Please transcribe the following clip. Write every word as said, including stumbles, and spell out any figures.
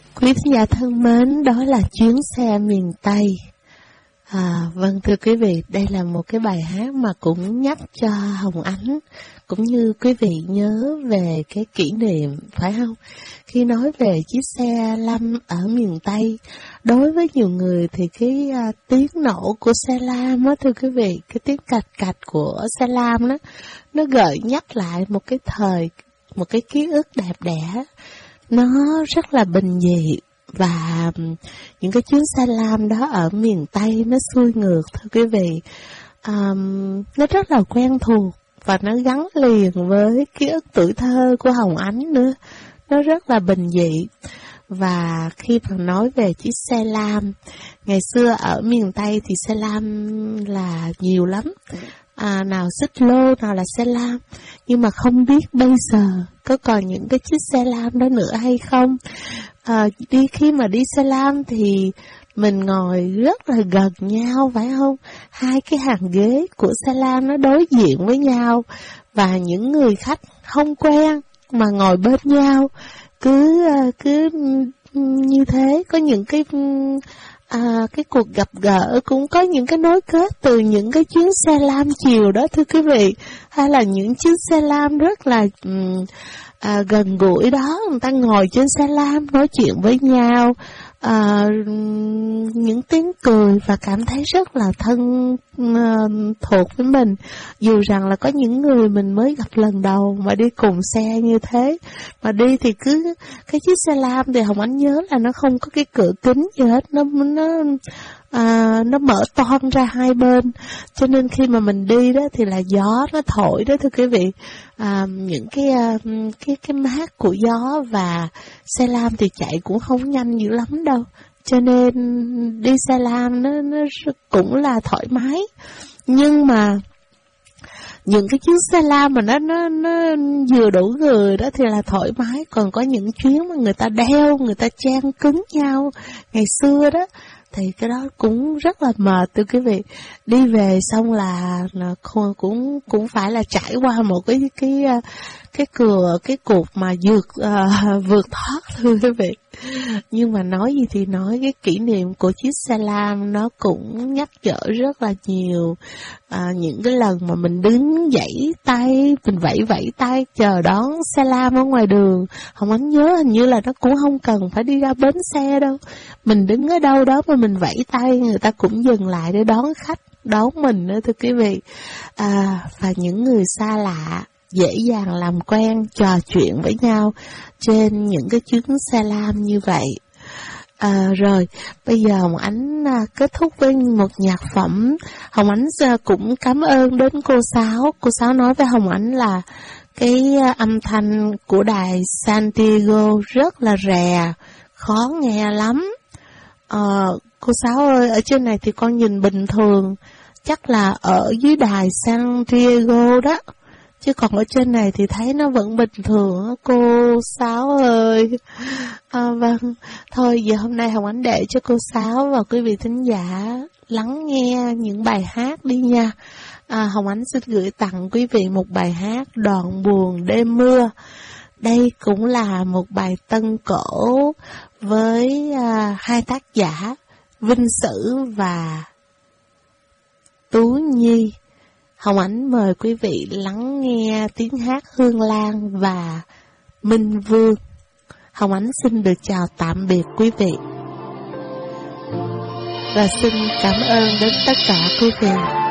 Quý khán giả thân mến, đó là Chuyến xe miền Tây. À, vâng thưa quý vị, đây là một cái bài hát mà cũng nhắc cho Hồng Ánh cũng như quý vị nhớ về cái kỷ niệm, phải không? Khi nói về chiếc xe Lam ở miền Tây, đối với nhiều người thì cái uh, tiếng nổ của xe Lam á thưa quý vị, cái tiếng cạch cạch của xe Lam đó, nó gợi nhắc lại một cái thời, một cái ký ức đẹp đẽ, nó rất là bình dị. Và những cái chuyến xe Lam đó ở miền Tây nó xuôi ngược thưa quý vị, um, nó rất là quen thuộc và nó gắn liền với ký ức tuổi thơ của Hồng Ánh nữa. Nó rất là bình dị. Và khi mà nói về chiếc xe Lam, ngày xưa ở miền Tây thì xe Lam là nhiều lắm, à, nào xích lô, nào là xe Lam. Nhưng mà không biết bây giờ có còn những cái chiếc xe Lam đó nữa hay không. À, đi khi mà đi xe Lam thì mình ngồi rất là gần nhau, phải không? Hai cái hàng ghế của xe Lam nó đối diện với nhau, và những người khách không quen mà ngồi bên nhau, cứ cứ như thế. Có những cái à, cái cuộc gặp gỡ, cũng có những cái nối kết từ những cái chuyến xe Lam chiều đó thưa quý vị, hay là những chiếc xe Lam rất là um, à, gần gũi đó, người ta ngồi trên xe Lam nói chuyện với nhau, à, những tiếng cười và cảm thấy rất là thân uh, thuộc với mình, dù rằng là có những người mình mới gặp lần đầu mà đi cùng xe như thế. Mà đi thì cứ cái chiếc xe Lam thì Hồng Ánh nhớ là nó không có cái cửa kính gì hết, nó nó à, nó mở toang ra hai bên, cho nên khi mà mình đi đó thì là gió nó thổi đó thưa quý vị, à, những cái cái cái mát của gió. Và xe Lam thì chạy cũng không nhanh dữ lắm đâu, cho nên đi xe Lam nó nó cũng là thoải mái. Nhưng mà những cái chuyến xe Lam mà nó nó nó vừa đủ người đó thì là thoải mái, còn có những chuyến mà người ta đeo, người ta chen cứng nhau ngày xưa đó thì cái đó cũng rất là mệt thưa quý vị. Đi về xong là, là cũng cũng phải là trải qua một cái cái cái cửa cái cuộc mà vượt uh, vượt thoát thưa quý vị. Nhưng mà nói gì thì nói, cái kỷ niệm của chiếc xe Lam nó cũng nhắc nhở rất là nhiều. À, những cái lần mà mình đứng vẫy tay, mình vẫy vẫy tay chờ đón xe Lam ở ngoài đường. Hồng Ánh nhớ hình như là nó cũng không cần phải đi ra bến xe đâu, mình đứng ở đâu đó mà mình vẫy tay, người ta cũng dừng lại để đón khách, đón mình nữa thưa quý vị. À, và những người xa lạ dễ dàng làm quen, trò chuyện với nhau trên những cái chuyến xe Lam như vậy. À, rồi, bây giờ Hồng Ánh à, kết thúc với một nhạc phẩm. Hồng Ánh à, cũng cảm ơn đến cô Sáu. Cô Sáu nói với Hồng Ánh là cái à, âm thanh của đài San Diego rất là rè, khó nghe lắm. À, cô Sáu ơi, ở trên này thì con nhìn bình thường, chắc là ở dưới đài San Diego đó, chứ còn ở trên này thì thấy nó vẫn bình thường cô Sáu ơi. À, vâng, thôi giờ hôm nay Hồng Ánh để cho cô Sáu và quý vị thính giả lắng nghe những bài hát đi nha. À, Hồng Ánh xin gửi tặng quý vị một bài hát Đoạn Buồn Đêm Mưa. Đây cũng là một bài tân cổ với à, hai tác giả Vinh Sử và Tú Nhi. Hồng Ánh mời quý vị lắng nghe tiếng hát Hương Lan và Minh Vương. Hồng Ánh xin được chào tạm biệt quý vị và xin cảm ơn đến tất cả quý vị.